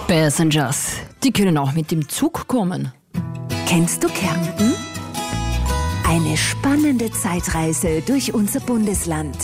Passengers, die können auch mit dem Zug kommen. Kennst du Kärnten? Eine spannende Zeitreise durch unser Bundesland.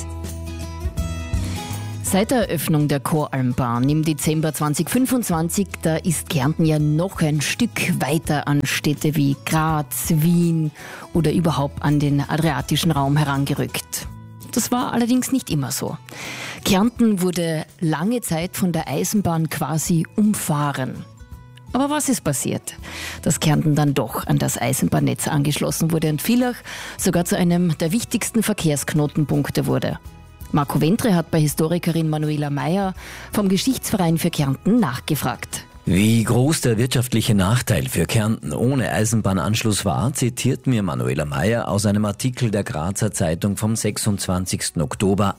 Seit der Eröffnung der Koralmbahn im Dezember 2025, da ist Kärnten ja noch ein Stück weiter an Städte wie Graz, Wien oder überhaupt an den adriatischen Raum herangerückt. Das war allerdings nicht immer so. Kärnten wurde lange Zeit von der Eisenbahn quasi umfahren. Aber was ist passiert? Dass Kärnten dann doch an das Eisenbahnnetz angeschlossen wurde und Villach sogar zu einem der wichtigsten Verkehrsknotenpunkte wurde. Marco Ventre hat bei Historikerin Manuela Meyer vom Geschichtsverein für Kärnten nachgefragt. Wie groß der wirtschaftliche Nachteil für Kärnten ohne Eisenbahnanschluss war, zitiert mir Manuela Meyer aus einem Artikel der Grazer Zeitung vom 26. Oktober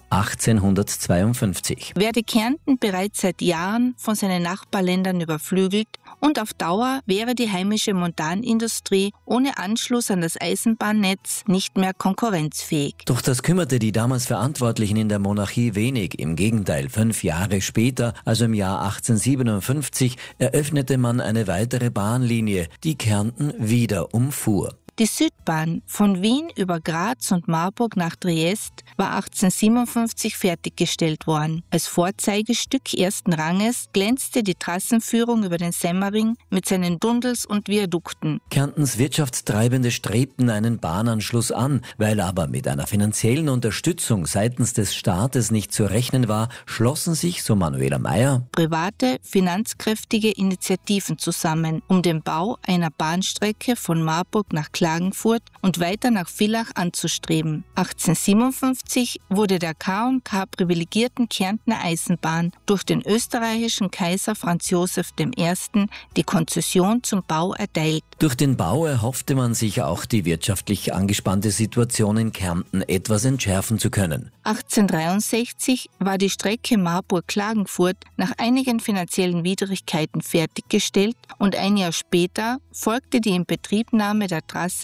1852. Werde Kärnten bereits seit Jahren von seinen Nachbarländern überflügelt und auf Dauer wäre die heimische Montanindustrie ohne Anschluss an das Eisenbahnnetz nicht mehr konkurrenzfähig. Doch das kümmerte die damals Verantwortlichen in der Monarchie wenig. Im Gegenteil, 5 Jahre später, also im Jahr 1857, eröffnete man eine weitere Bahnlinie, die Kärnten wieder umfuhr. Die Südbahn von Wien über Graz und Marburg nach Triest war 1857 fertiggestellt worden. Als Vorzeigestück ersten Ranges glänzte die Trassenführung über den Semmering mit seinen Tunnels und Viadukten. Kärntens Wirtschaftstreibende strebten einen Bahnanschluss an, weil aber mit einer finanziellen Unterstützung seitens des Staates nicht zu rechnen war, schlossen sich, so Manuela Meyer, private, finanzkräftige Initiativen zusammen, um den Bau einer Bahnstrecke von Marburg nach Klagenfurt und weiter nach Villach anzustreben. 1857 wurde der K&K privilegierten Kärntner Eisenbahn durch den österreichischen Kaiser Franz Josef I. die Konzession zum Bau erteilt. Durch den Bau erhoffte man sich auch, die wirtschaftlich angespannte Situation in Kärnten etwas entschärfen zu können. 1863 war die Strecke Marburg-Klagenfurt nach einigen finanziellen Widrigkeiten fertiggestellt und ein Jahr später folgte die Inbetriebnahme der Trasse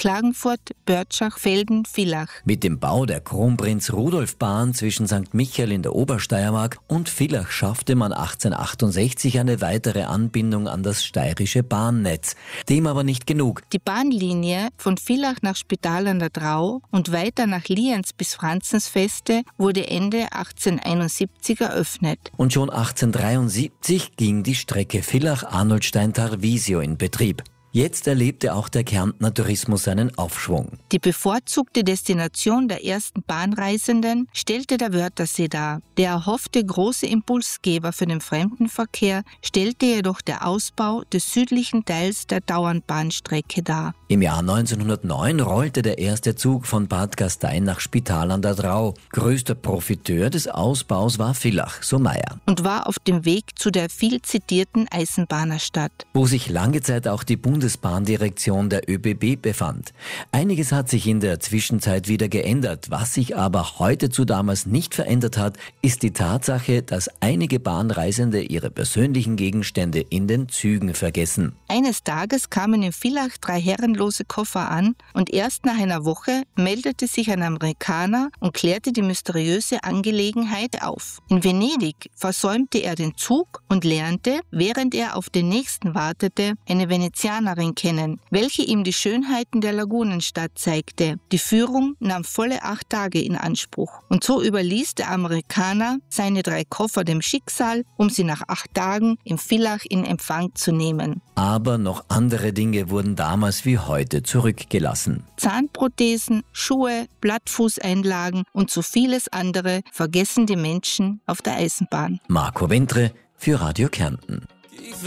Klagenfurt-Börtschach-Felden-Villach. Mit dem Bau der Kronprinz-Rudolf-Bahn zwischen St. Michael in der Obersteiermark und Villach schaffte man 1868 eine weitere Anbindung an das steirische Bahnnetz. Dem aber nicht genug. Die Bahnlinie von Villach nach Spital an der Drau und weiter nach Lienz bis Franzensfeste wurde Ende 1871 eröffnet. Und schon 1873 ging die Strecke Villach-Arnoldstein-Tarvisio in Betrieb. Jetzt erlebte auch der Kärntner Tourismus einen Aufschwung. Die bevorzugte Destination der ersten Bahnreisenden stellte der Wörthersee dar. Der erhoffte große Impulsgeber für den Fremdenverkehr stellte jedoch der Ausbau des südlichen Teils der Dauernbahnstrecke dar. Im Jahr 1909 rollte der erste Zug von Bad Gastein nach Spital an der Drau. Größter Profiteur des Ausbaus war Villach, so Meyer. Und war auf dem Weg zu der viel zitierten Eisenbahnerstadt, wo sich lange Zeit auch die Bundesbahndirektion der ÖBB befand. Einiges hat sich in der Zwischenzeit wieder geändert. Was sich aber heute zu damals nicht verändert hat, ist die Tatsache, dass einige Bahnreisende ihre persönlichen Gegenstände in den Zügen vergessen. Eines Tages kamen in Villach 3 herrenlose Koffer an und erst nach einer Woche meldete sich ein Amerikaner und klärte die mysteriöse Angelegenheit auf. In Venedig versäumte er den Zug und lernte, während er auf den nächsten wartete, eine Venezianerin kennen, welche ihm die Schönheiten der Lagunenstadt zeigte. Die Führung nahm volle 8 Tage in Anspruch. Und so überließ der Amerikaner seine 3 Koffer dem Schicksal, um sie nach 8 Tagen in Villach in Empfang zu nehmen. Aber noch andere Dinge wurden damals wie heute zurückgelassen. Zahnprothesen, Schuhe, Blattfußeinlagen und so vieles andere vergessen die Menschen auf der Eisenbahn. Marco Ventre für Radio Kärnten.